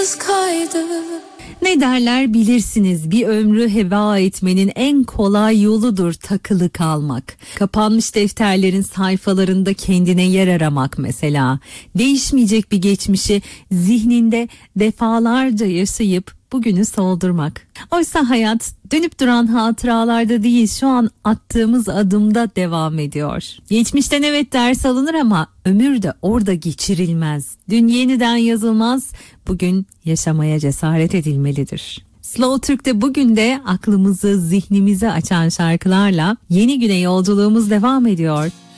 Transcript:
Ne derler bilirsiniz, bir ömrü heba etmenin en kolay yoludur takılı kalmak. Kapanmış defterlerin sayfalarında kendine yer aramak mesela. Değişmeyecek bir geçmişi zihninde defalarca yaşayıp bugünü soldurmak. Oysa hayat dönüp duran hatıralarda değil, şu an attığımız adımda devam ediyor. Geçmişten evet ders alınır ama ömür de orada geçirilmez. Dün yeniden yazılmaz, bugün yaşamaya cesaret edilmelidir. Slow Türk'te bugün de aklımızı, zihnimizi açan şarkılarla yeni güne yolculuğumuz devam ediyor.